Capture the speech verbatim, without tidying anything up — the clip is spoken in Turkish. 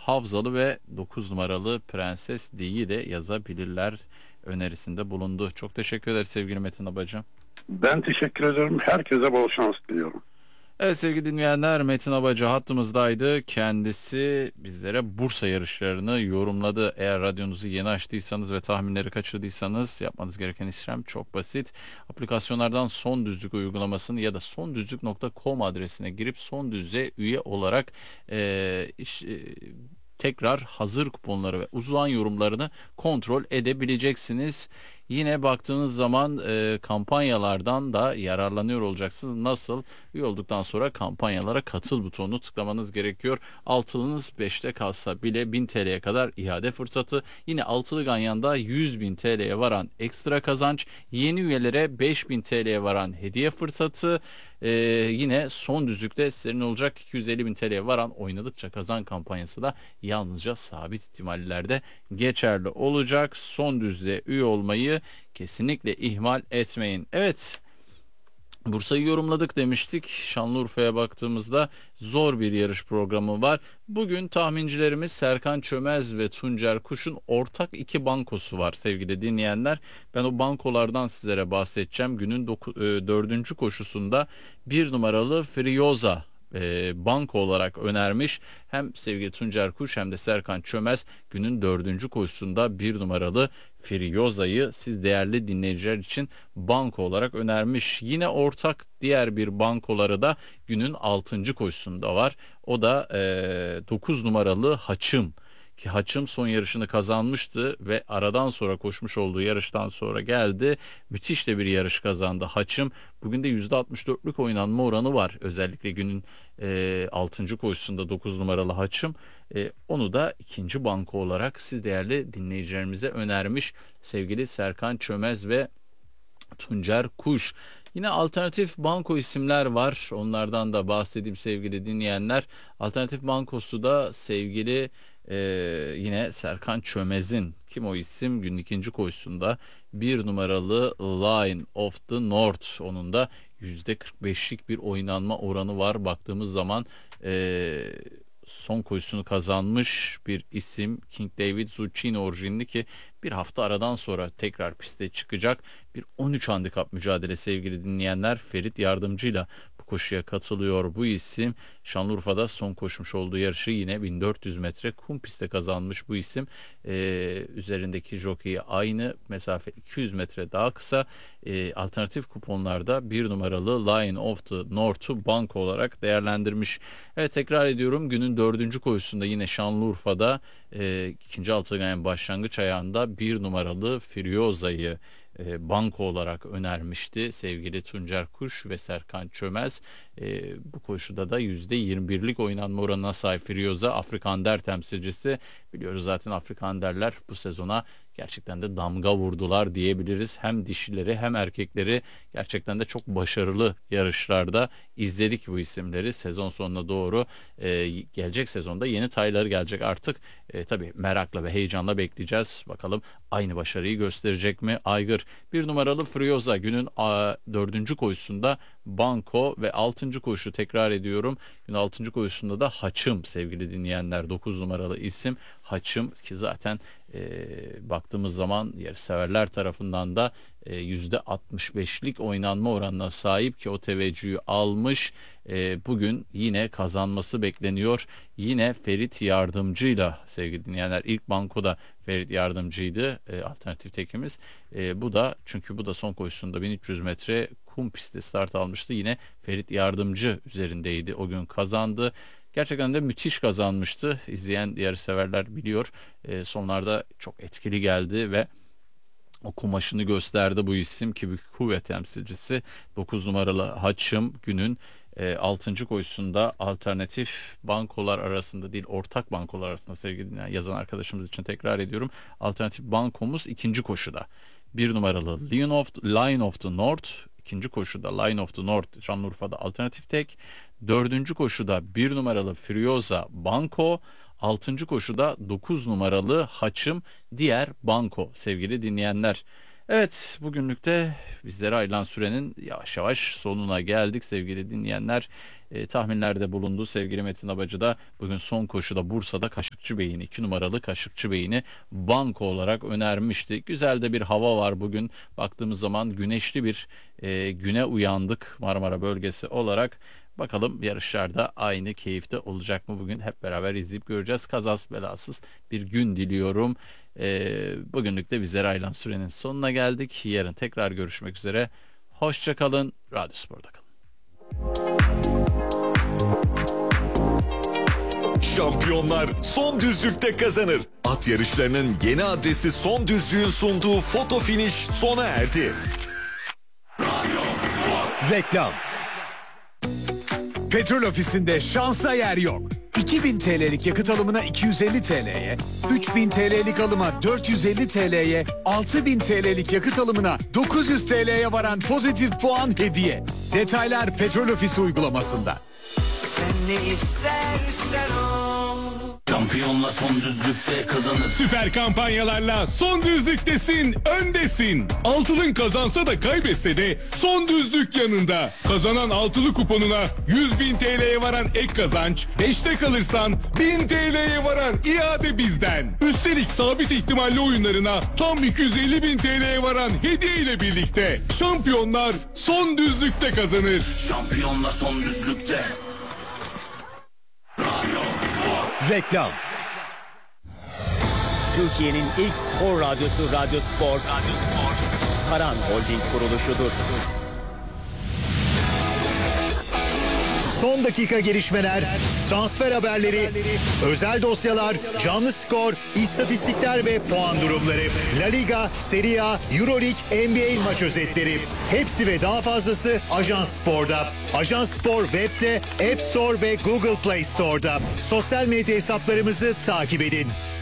Havzalı ve dokuz numaralı Prenses D'yi de yazabilirler önerisinde bulundu. Çok teşekkür ederiz sevgili Metin Abacı. Ben teşekkür ederim. Herkese bol şans diliyorum. Evet sevgili dinleyenler, Metin Abacı hattımızdaydı. Kendisi bizlere Bursa yarışlarını yorumladı. Eğer radyonuzu yeni açtıysanız ve tahminleri kaçırdıysanız yapmanız gereken işlem çok basit. Aplikasyonlardan Son Düzlük uygulamasını ya da sondüzlük nokta com adresine girip Son Düzlüğe üye olarak e, iş, e, tekrar hazır kuponları ve uzun yorumlarını kontrol edebileceksiniz. Yine baktığınız zaman e, kampanyalardan da yararlanıyor olacaksınız. Nasıl? Üye olduktan sonra kampanyalara katıl butonunu tıklamanız gerekiyor. Altılınız beşte kalsa bile bin T L'ye kadar iade fırsatı. Yine altılı ganyanda yüz bin T L'ye varan ekstra kazanç. Yeni üyelere beş bin T L'ye varan hediye fırsatı. Ee, yine son düzlükte senin olacak iki yüz elli bin T L'ye varan oynadıkça kazan kampanyası da yalnızca sabit ihtimallerde geçerli olacak. Son düzlüğe üye olmayı kesinlikle ihmal etmeyin. Evet, Bursa'yı yorumladık demiştik. Şanlıurfa'ya baktığımızda zor bir yarış programı var. Bugün tahmincilerimiz Serkan Çömez ve Tuncer Kuş'un ortak iki bankosu var sevgili dinleyenler. Ben o bankolardan sizlere bahsedeceğim. Günün dördüncü koşusunda bir numaralı Frioza e, banko olarak önermiş. Hem sevgili Tuncer Kuş hem de Serkan Çömez günün dördüncü koşusunda bir numaralı Frioza'yı siz değerli dinleyiciler için banko olarak önermiş. Yine ortak diğer bir bankoları da günün altıncı koşusunda var. O da e, dokuz numaralı Haçım. Ki Haçım son yarışını kazanmıştı ve aradan sonra koşmuş olduğu yarıştan sonra geldi. Müthiş de bir yarış kazandı Haçım. Bugün de yüzde altmış dörtlük oynanma oranı var. Özellikle günün e, altıncı koşusunda dokuz numaralı Haçım. E, onu da ikinci banko olarak siz değerli dinleyicilerimize önermiş sevgili Serkan Çömez ve Tuncer Kuş. Yine alternatif banko isimler var. Onlardan da bahsedeyim sevgili dinleyenler. Alternatif bankosu da sevgili e, yine Serkan Çömez'in. Kim o isim? Günün ikinci koşusunda bir numaralı Line of the North. Onun da yüzde kırk beşlik bir oynanma oranı var. Baktığımız zaman e, son koşusunu kazanmış bir isim. King David Zucchini orijinli ki bir hafta aradan sonra tekrar piste çıkacak. Bir on üç handikap mücadele sevgili dinleyenler. Ferit Yardımcı'yla bu koşuya katılıyor bu isim. Şanlıurfa'da son koşmuş olduğu yarışı yine bin dört yüz metre kum pistte kazanmış bu isim. Ee, üzerindeki jockey aynı mesafe iki yüz metre daha kısa. Ee, alternatif kuponlarda bir numaralı Lion of the North'u banko olarak değerlendirmiş. Evet, tekrar ediyorum, günün dördüncü koşusunda yine Şanlıurfa'da e, ikinci altıgen başlangıç ayağında bir numaralı Frioza'yı e, banko olarak önermişti sevgili Tuncer Kuş ve Serkan Çömez. E, bu koşuda da yüzde yirmi birlik oynanma oranına sahip Frioza, Afrikan Der temsilcisi. Biliyoruz zaten Afrikan Derler bu sezona gerçekten de damga vurdular diyebiliriz. Hem dişileri hem erkekleri gerçekten de çok başarılı yarışlarda izledik bu isimleri. Sezon sonuna doğru e, gelecek sezonda yeni tayları gelecek artık. E, tabii merakla ve heyecanla bekleyeceğiz. Bakalım aynı başarıyı gösterecek mi Aygır? Bir numaralı Frioza günün a, dördüncü koşusunda banko ve altıncı koşu, tekrar ediyorum. Günün altıncı koşusunda da Haçım sevgili dinleyenler, dokuz numaralı isim Haçım ki zaten e, baktığımız zaman yarışseverler tarafından da e, yüzde altmış beşlik oynanma oranına sahip ki o teveccühü almış. E, bugün yine kazanması bekleniyor. Yine Ferit Yardımcı'yla sevgili dinleyenler, ilk bankoda Ferit Yardımcı'ydı e, alternatif tekimiz. E, bu da çünkü bu da son koşusunda bin üç yüz metre kum pistte start almıştı. Yine Ferit Yardımcı üzerindeydi. O gün kazandı. Gerçekten de müthiş kazanmıştı. İzleyen yarışseverler biliyor. E, sonlarda çok etkili geldi ve o kumaşını gösterdi bu isim ki bir kuvvet temsilcisi. dokuz numaralı Haçım günün e, altıncı koşusunda alternatif bankolar arasında değil, ortak bankolar arasında sevgili dinleyen, yazan arkadaşımız için tekrar ediyorum. Alternatif bankomuz ikinci koşuda. Bir numaralı Lion of, Line of the North. İkinci koşuda Line of the North Şanlıurfa'da alternatif tek. Dördüncü koşuda bir numaralı Frioza banko. Altıncı koşuda dokuz numaralı Haçım diğer banko sevgili dinleyenler. Evet, bugünlük de bizlere ayrılan sürenin yavaş yavaş sonuna geldik sevgili dinleyenler. E, tahminlerde bulundu sevgili Metin Abacı da bugün son koşuda Bursa'da Kaşıkçı Bey'ini, iki numaralı Kaşıkçı Bey'ini banko olarak önermişti. Güzel de bir hava var bugün. Baktığımız zaman güneşli bir e, güne uyandık Marmara bölgesi olarak. Bakalım yarışlarda aynı keyifte olacak mı bugün, hep beraber izleyip göreceğiz. Kazasız belasız bir gün diliyorum. Ee, bugünlük de bizlere ayrılan sürenin sonuna geldik. Yarın tekrar görüşmek üzere. Hoşça kalın. Radyo Spor'da kalın. Şampiyonlar son düzlükte kazanır. At yarışlarının yeni adresi Son Düzlük'ün sunduğu foto finish sona erdi. Reklam. Petrol Ofisi'nde şansa yer yok. iki bin T L'lik yakıt alımına iki yüz elli T L'ye, üç bin T L'lik alıma dört yüz elli T L'ye, altı bin T L'lik yakıt alımına dokuz yüz T L'ye varan pozitif puan hediye. Detaylar Petrol Ofisi uygulamasında. Sen ne istersen o. Şampiyonla son düzlükte kazanır. Süper kampanyalarla son düzlüktesin, öndesin. Altılın kazansa da kaybetse de son düzlük yanında. Kazanan altılı kuponuna yüz bin T L'ye varan ek kazanç, beşte kalırsan bin T L'ye varan iade bizden. Üstelik sabit ihtimalli oyunlarına tam iki yüz elli bin T L'ye varan hediye ile birlikte şampiyonlar son düzlükte kazanır. Şampiyonla son düzlükte. Reklam. Türkiye'nin ilk spor radyosu Radyo Spor, Radyo Spor. Saran Holding kuruluşudur. Son dakika gelişmeler, transfer haberleri, özel dosyalar, canlı skor, istatistikler ve puan durumları. La Liga, Serie A, Euroleague, N B A maç özetleri. Hepsi ve daha fazlası Ajans Spor'da. Ajans Spor web'te, App Store ve Google Play Store'da. Sosyal medya hesaplarımızı takip edin.